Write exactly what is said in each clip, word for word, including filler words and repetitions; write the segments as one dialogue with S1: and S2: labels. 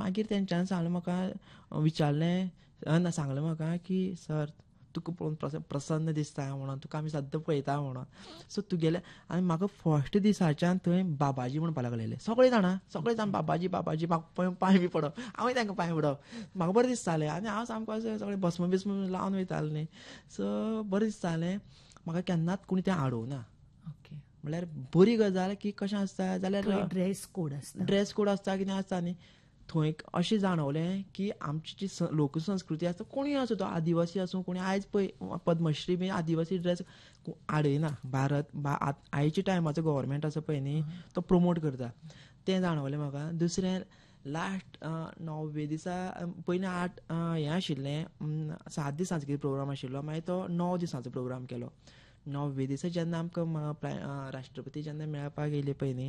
S1: मागीर तेंच्यान सांगलें म्हाका विचारलें सांगलें म्हाका की सर तुका पळोवन प्रसन्न दिसता म्हणून तुका आमी सद्दां पळयता म्हणून सो तुगेले आनी म्हाका फर्स्ट दिसाच्यान थंय बाबाजी म्हणपाक लागलेले सगळे जाणां सगळे जाण बाबाजी बाबाजी म्हाका पांय बी पडप हांवूय तांकां पांय पडप म्हाका बरें दिसतालें आनी हांव सामको अशें सगळें भस्म बिस्म लावन वयतालें न्ही सो बरें दिसतालें म्हाका केन्नाच कोणी तें आडोवना म्हणल्यार बरी गजाल की कशें आसता जाल्यार
S2: ड्रेस कोड आसता
S1: ड्रेस कोड आसता कितें आसता न्ही थंय अशें जाणवलें की आमची जी लोकसंस्कृती आसता कोणूय आसूं तो आदिवासी आसूं कोणी आयज पळय पद्मश्री बी आदिवासी ड्रेस आडयना भारत आयच्या टायमाचो गव्हर्मेंट आसा पळय न्ही तो प्रमोट करता तें जाणवलें म्हाका. दुसरें लास्ट णव्वे दिसा पयलीं आठ हें आशिल्लें सात दिसांचो कितें प्रोग्राम आशिल्लो मागीर तो णव दिसांचो प्रोग्राम केलो. णव्वे दिसा जेन्ना आमकां राष्ट्रपती जेन्ना मेळपाक येयले पळय न्ही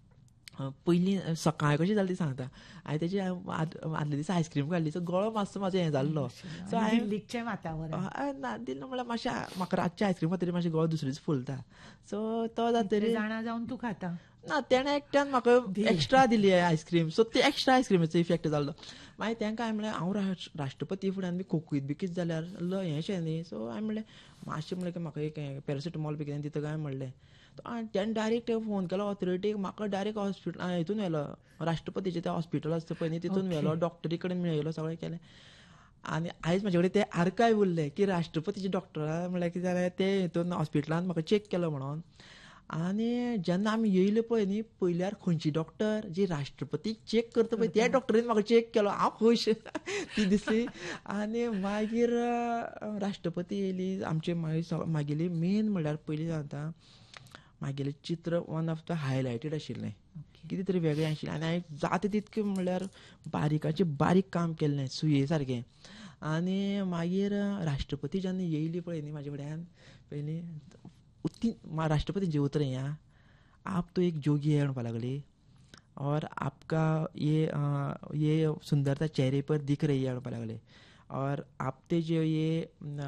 S1: पयलीं सकाळीं कशी जाली ती सांगता हांवें तेजी आदले दीस आयस्क्रीम काडली सो गळो मातसो म्हाजो हें जाल्लो
S2: सो दिल्लीचें वातावरण
S1: ना दिल्ली म्हणल्यार मातशें म्हाका रातचें आयस्क्रीम खातीर मातशें गळो दुसरे दीस फुलता सो तो जातकीर
S2: जाणा जावन तूं खाता
S1: ना तेणें एकट्यान म्हाका एक्स्ट्रा दिली आयस्क्रीम सो ती एक्स्ट्रा आयस्क्रीमीचो इफेक्ट जाल्लो. मागीर तेंकां हांवें म्हणलें हांव राष्ट्रपती फुड्यान बी खोकूत बी कितें जाल्यार हेंशें न्ही सो हांवें म्हणलें मातशें म्हणलें की म्हाका एक पॅरासिटामॉल बी कितें दिता काय म्हणलें तेणें डायरेक्ट फोन केलो ऑथॉरिटीक म्हाका डायरेक्ट हॉस्पिटल हितून व्हेलो राष्ट्रपतीचें तें हॉस्पिटल आसता पळय न्ही तितून व्हेलो डॉक्टरी कडेन मेळयलो सगळें केलें आनी आयज म्हाजे कडेन तें आर्कायव उरलें की राष्ट्रपतीचे डॉक्टरा म्हणल्यार कितें जालें ते हितून हॉस्पिटलांत म्हाका चॅक केलो म्हणून आनी जेन्ना आमी येयले पळय न्ही पयल्यार खंयची डॉक्टर जी राष्ट्रपतीक चॅक करता पळय त्या डॉक्टरीन म्हाका चॅक केलो हांव खूश ती दिसली. आनी मागीर राष्ट्रपती येयली आमचे मागीर मागेली मेन म्हणल्यार पयलीं सांगता मागेलें चित्र वन ऑफ द हायलायटेड आशिल्लें कितें तरी वेगळें आशिल्लें आनी हांवें जाता तितकें म्हणल्यार बारीकाचें बारीक काम केल्लें सुये सारकें. आनी मागीर राष्ट्रपती जेन्ना येयली पळय न्ही म्हाजे फुड्यान पयलीं उती राष्ट्रपतीचें उतर हें आप तो एक जोगी है म्हणपाक लागली और आपका ये ये सुंदरता चेहरे पर दिख रही है म्हणपाक लागले और आपने जो ये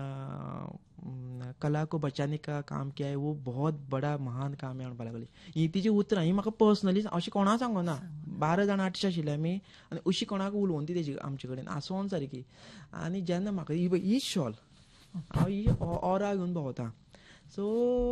S1: कला को बचाने का काम किया है वो बहुत बड़ा महान काम है म्हणपाक लागली. ही तिची उतरां ही म्हाका पर्सनली अशें कोणाक सांगना बारा जाणां आठशे आशिल्ले आमी आनी अशी कोणाक उलोवन ती तेजी आमचे कडेन आसोन सारकी. आनी जेन्ना म्हाका ही शॉल हांव ही ऑरा घेवन भोंवता सो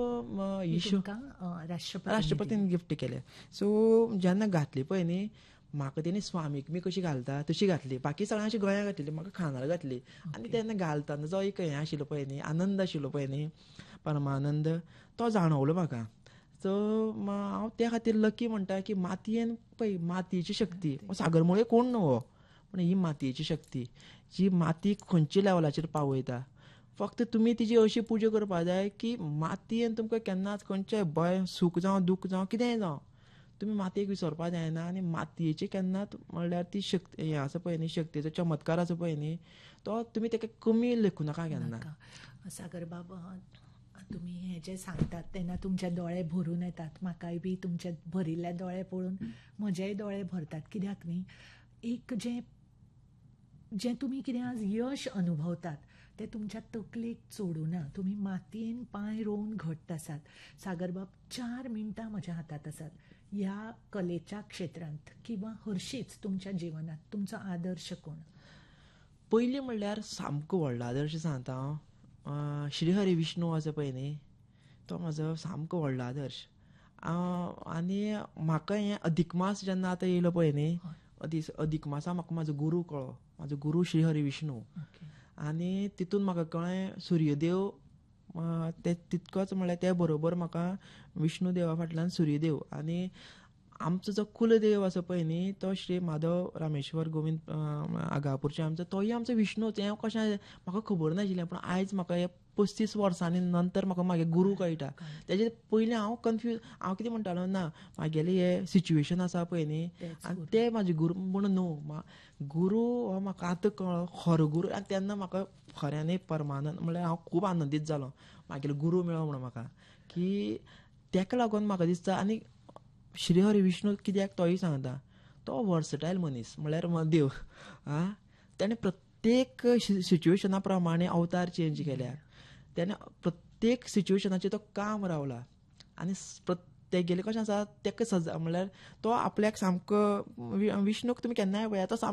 S1: राष्ट्रपतीन गिफ्ट केले सो जेन्ना घातली पळय न्ही म्हाका तेणी स्वामीक बी कशी घालता तशी घातली बाकी सगळ्यां अशी गोंया घातली म्हाका खांदार घातली आनी तेन्ना घालतना जो एक हें आशिल्लो पळय न्ही आनंद आशिल्लो पळय न्ही परमानंद तो जाणवलो म्हाका. सो हांव त्या खातीर लकी म्हणटा की मातयेन पळय मातयेची शक्ती सागरमुळे कोण न्हू हो पूण ही मातयेची शक्ती जी माती खंयच्या लेवलाचेर पावयता फक्त तुमी तिची अशी पुजा करपाक जाय की मातयेन तुमकां केन्नाच खंयचें भंय सूख जावं दूख जावं कितेंय जावं तुमी मातयेक विसरपाक जायना आनी मातयेची केन्नाच म्हणल्यार ती शक्ती हें आसा पळय न्ही शक्तीचो चमत्कार आसा पळय न्ही तो तुमी ताका कमी लेखूं नाका केन्ना.
S2: सागर बाबा तुमी हें जें सांगतात तेन्ना तुमचे दोळे भरून येतात म्हाकाय बी तुमचे भरिल्ले दोळे पळोवन म्हजेय दोळे भरतात कित्याक न्ही एक जें जें तुमी कितें आज यश अनुभवतात ते तुमच्या तकलेक चोडूना तुमी मातयेन पांय रोवन घट्ट आसात. सागरबाब चार मिनटां म्हज्या हातांत आसात. ह्या कलेच्या क्षेत्रांत किंवा हरशींच तुमच्या जिवनांत तुमचो आदर्श कोण?
S1: पयलीं म्हणल्यार सामको व्हडलो आदर्श सांगता हांव श्री हरी विष्णू आसा पळय न्ही तो म्हाजो सामको व्हडलो आदर्श. आनी म्हाका हें अधिक मास जेन्ना आतां येयलो पळय न्ही अधिक मासा म्हाका म्हाजो गुरू कळ्ळो म्हाजो गुरू श्री हरी विष्णू आनी तितून म्हाका कळ्ळें सूर्यदेव ते तितकोच म्हणल्यार त्या बरोबर म्हाका विष्णू देवा फाटल्यान सूर्यदेव आनी आमचो जो कुलदेव आसा पळय न्ही तो श्री माधव रामेश्वर गोविंद आगापूरचे आमचो तोय आमचो विष्णूच. हें कशें म्हाका खबर नाशिल्लें पूण आयज म्हाका हे पस्तीस वर्सांनी नंतर म्हाका म्हागे गुरू कळटा. तेजे पयलीं हांव कन्फ्यूज हांव कितें म्हणटालो ना म्हागेलें हें सिच्युएशन आसा पळय न्ही आनी ते म्हाजे गुरू पूण न्हू गुरू हो म्हाका आतां कळ्ळो खरो गुरू. आनी तेन्ना म्हाका खऱ्यांनी परमानंद म्हणल्यार हांव खूब आनंदीत जालो म्हागेलो गुरू मेळ्ळो म्हणून म्हाका की तेका लागून म्हाका दिसता. आनी श्री हरी विष्णू कित्याक तोय सांगता तो वर्सटायल मनीस म्हणल्यार देव आं तेणें प्रत्येक सिच्युएशना प्रमाणे अवतार चेंज केल्या तेणें प्रत्येक सिच्युएशनाचेर तो काम रावला आनी तेगेलें कशें आसा तेका सजा म्हणल्यार तो आपल्याक सामको विष्णूक तुमी केन्नाय पळयात तो